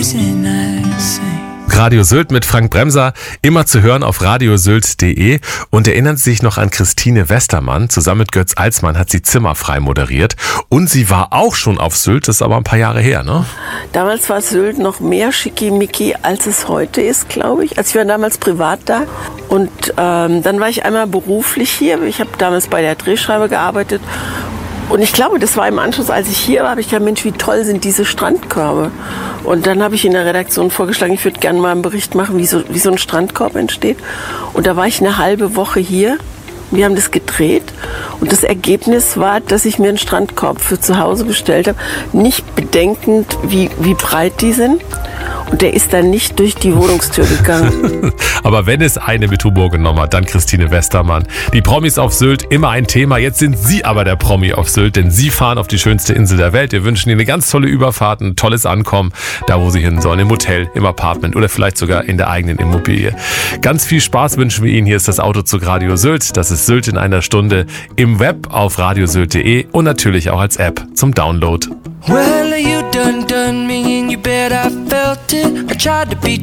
reason I sing. Radio Sylt mit Frank Bremser, immer zu hören auf radiosylt.de. Und erinnern Sie sich noch an Christine Westermann? Zusammen mit Götz Alsmann hat sie Zimmerfrei moderiert. Und sie war auch schon auf Sylt, das ist aber ein paar Jahre her, ne? Damals war Sylt noch mehr schickimicki, als es heute ist, glaube ich. Also ich war damals privat da. Und dann war ich einmal beruflich hier. Ich habe damals bei der Drehscheibe gearbeitet. Und ich glaube, das war im Anschluss, als ich hier war, habe ich gedacht, Mensch, wie toll sind diese Strandkörbe. Und dann habe ich in der Redaktion vorgeschlagen, ich würde gerne mal einen Bericht machen, wie so ein Strandkorb entsteht. Und da war ich eine halbe Woche hier. Wir haben das gedreht. Und das Ergebnis war, dass ich mir einen Strandkorb für zu Hause bestellt habe. Nicht bedenkend, wie breit die sind. Und der ist dann nicht durch die Wohnungstür gegangen. Aber wenn es eine mit Humor genommen hat, dann Christine Westermann. Die Promis auf Sylt, immer ein Thema. Jetzt sind Sie aber der Promi auf Sylt, denn Sie fahren auf die schönste Insel der Welt. Wir wünschen Ihnen eine ganz tolle Überfahrt, ein tolles Ankommen, da wo Sie hin sollen, im Hotel, im Apartment oder vielleicht sogar in der eigenen Immobilie. Ganz viel Spaß wünschen wir Ihnen. Hier ist das Autozug Radio Sylt. Das ist Sylt in einer Stunde im Web auf radiosylt.de und natürlich auch als App zum Download. Well, you done me in your bed, I felt it. I tried to be